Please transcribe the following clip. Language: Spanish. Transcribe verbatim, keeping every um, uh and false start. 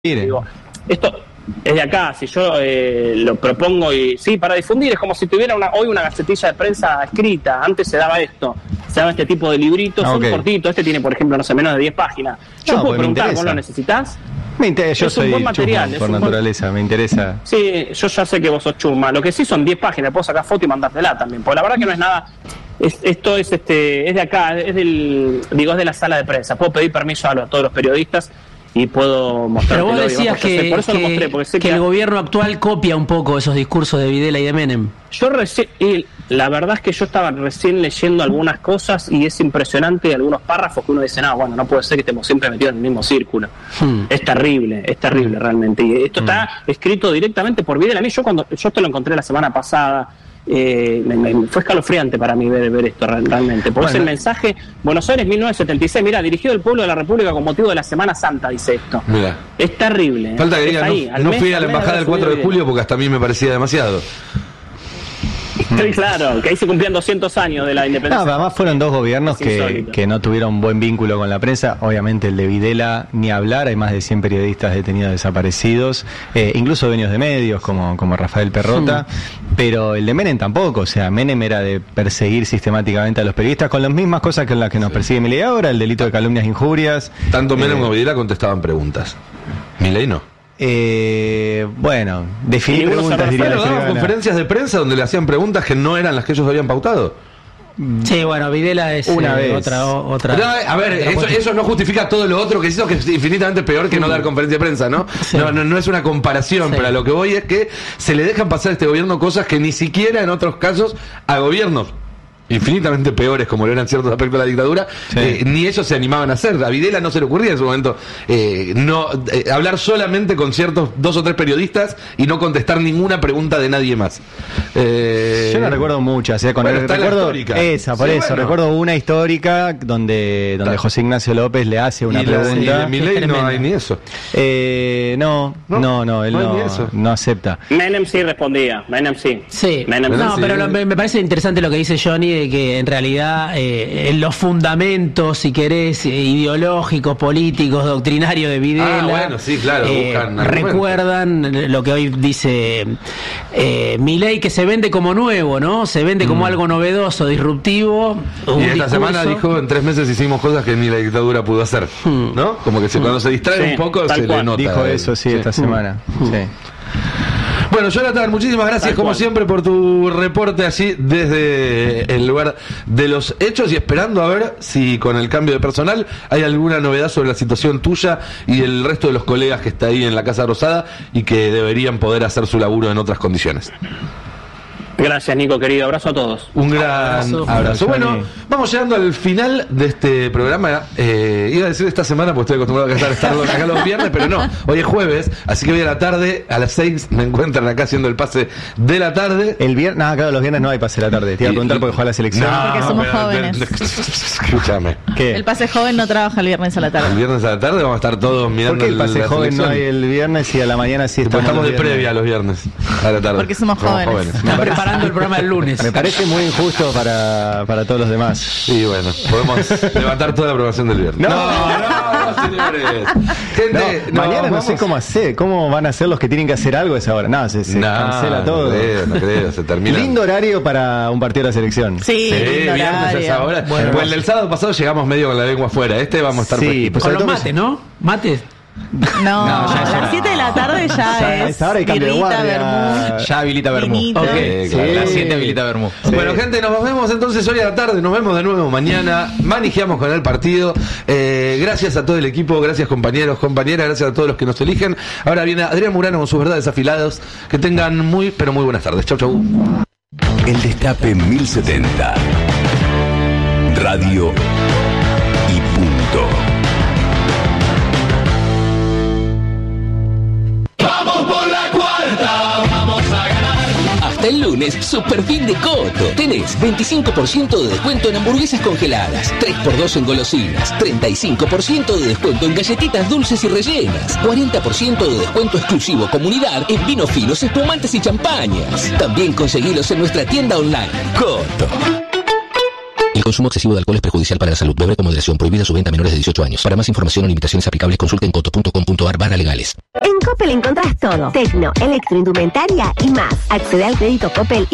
Digo, esto es de acá, si yo eh, lo propongo y sí, para difundir, es como si tuviera una, hoy una gacetilla de prensa escrita. Antes se daba esto, se daba este tipo de libritos, ah, son okay. cortitos. Este tiene, por ejemplo, no sé, menos de diez páginas. Yo no, puedo preguntar, ¿vos lo necesitas? Me interesa, yo es soy un buen material, chusma, por naturaleza, buen... me interesa. Sí, yo ya sé que vos sos chusma. Lo que sí son diez páginas, puedo sacar foto y mandártela también. Porque la verdad que no es nada. Es, esto es este es de acá, es del digo es de la sala de prensa. Puedo pedir permiso a, los, a todos los periodistas y puedo mostrártelo. Pero vos decías que, sé, por eso que, lo mostré, porque sé que, que el gobierno actual copia un poco esos discursos de Videla y de Menem. Yo recién, y la verdad es que yo estaba recién leyendo algunas cosas y es impresionante algunos párrafos que uno dice, no, bueno, no puede ser que estemos siempre metidos en el mismo círculo. Hmm. Es terrible, es terrible realmente. Y esto hmm. está escrito directamente por Videla. A mí, yo cuando yo esto lo encontré la semana pasada. Eh, me, me, fue escalofriante para mí ver, ver esto realmente, porque bueno. Es el mensaje Buenos Aires mil novecientos setenta y seis, mira, dirigido al pueblo de la República con motivo de la Semana Santa, dice esto. Mirá. Es terrible. Falta que diga, no, no fui a la embajada el cuatro de julio porque hasta a mí me parecía demasiado. Sí, claro, que ahí se cumplían doscientos años de la independencia. No, además fueron dos gobiernos que, que no tuvieron buen vínculo con la prensa. Obviamente el de Videla ni hablar, hay más de cien periodistas detenidos desaparecidos, eh, incluso dueños de medios como, como Rafael Perrota, hmm. pero el de Menem tampoco. O sea, Menem era de perseguir sistemáticamente a los periodistas con las mismas cosas que las que nos sí. persigue Milei ahora, el delito de calumnias e injurias. Tanto Menem eh, como Videla contestaban preguntas. Milei no. Eh, bueno, definir preguntas, diría bueno, daban conferencias de prensa donde le hacían preguntas que no eran las que ellos habían pautado. Sí, bueno, Videla es una eh, vez. otra otra. No, a ver, eso, eso no justifica todo lo otro que hizo, que es infinitamente peor que no dar conferencia de prensa, ¿no? Sí. No, no, no es una comparación, sí. Pero a lo que voy es que se le dejan pasar a este gobierno cosas que ni siquiera en otros casos a gobiernos infinitamente peores como lo eran ciertos aspectos de la dictadura, sí. eh, ni ellos se animaban a hacer. A Videla no se le ocurría en su momento eh, no eh, hablar solamente con ciertos dos o tres periodistas y no contestar ninguna pregunta de nadie más. Eh, Yo no recuerdo muchas, eh, con bueno, el, está recuerdo la histórica. Esa, por sí, eso, bueno. Recuerdo una histórica donde donde José Ignacio López le hace una y pregunta. La, y de Milei no hay ni eso. Eh, no, no, no, no, él no, no, no acepta. Menem sí respondía, Menem sí. Sí, Menem no, sí. pero lo, me parece interesante lo que dice Johnny de que en realidad eh, en los fundamentos, si querés, ideológicos, políticos, doctrinarios de Videla, ah, bueno, sí, claro, eh, recuerdan lo que hoy dice eh, Milei, que se vende como nuevo, ¿no? Se vende como mm. algo novedoso, disruptivo. Y esta discurso. semana dijo, en tres meses hicimos cosas que ni la dictadura pudo hacer, mm. ¿no? Como que se, mm. cuando se distrae sí, un poco se cual. le nota. Dijo eso, sí, sí. esta sí. semana. Mm. Sí. Bueno, Jonathan, muchísimas gracias Tal como cual. siempre por tu reporte así desde el lugar de los hechos y esperando a ver si con el cambio de personal hay alguna novedad sobre la situación tuya y del resto de los colegas que está ahí en la Casa Rosada y que deberían poder hacer su laburo en otras condiciones. Gracias, Nico, querido. Abrazo a todos. Un gran abrazo. abrazo. Bueno, vamos llegando al final de este programa. Eh, iba a decir esta semana, porque estoy acostumbrado a estar, estar acá los viernes, pero no. Hoy es jueves, así que hoy a la tarde, a las seis, me encuentran acá haciendo el pase de la tarde. El viernes, nada, claro, los viernes no hay pase de la tarde. Te iba a preguntar porque juega la selección. No, porque somos pero, jóvenes. Escúchame. ¿Qué? El pase joven no trabaja el viernes a la tarde. El viernes a la tarde vamos a estar todos mirando. ¿Por qué el pase joven no hay el viernes y a la mañana sí estamos? Estamos de previa los viernes a la tarde. Porque somos jóvenes. jóvenes. Están preparando el programa del lunes. Me parece muy injusto para, para todos los demás. Y bueno, podemos levantar toda la aprobación del viernes. No, no, no, no señores. Gente, no, no, mañana no vamos. sé cómo hacer, cómo van a ser los que tienen que hacer algo a esa hora. No, se, se no, cancela todo. No creo, no creo, se termina. Lindo horario para un partido de la selección. Sí, sí viernes a esa hora. Bueno, pues el del sábado pasado llegamos medio con la lengua afuera. Este vamos a estar sí, pues con los mates, ¿no? Mates. No, no a las siete de la tarde ya, ya es. Ahora hay cambio de guardia. Ya habilita Bermú. Okay, sí, claro. Las siete habilita Bermú. Sí. Bueno, gente, nos vemos entonces hoy a la tarde. Nos vemos de nuevo mañana. Manejamos con el partido. Eh, gracias a todo el equipo. Gracias, compañeros, compañeras. Gracias a todos los que nos eligen. Ahora viene Adrián Murano con sus verdades afiladas. Que tengan muy, pero muy buenas tardes. Chau, chau. El Destape mil setenta. Radio y punto. Hasta el lunes, super fin de Coto. Tenés veinticinco por ciento de descuento en hamburguesas congeladas, tres por dos en golosinas, treinta y cinco por ciento de descuento en galletitas dulces y rellenas, cuarenta por ciento de descuento exclusivo comunidad en vinos finos, espumantes y champañas. También conseguilos en nuestra tienda online. Coto. El consumo excesivo de alcohol es perjudicial para la salud. Beber con moderación. Prohibida su venta a menores de dieciocho años. Para más información o limitaciones aplicables, consulte en coto punto com punto ar barra legales. En Coppel encontrás todo. Tecno, electroindumentaria y más. Accede al crédito Coppel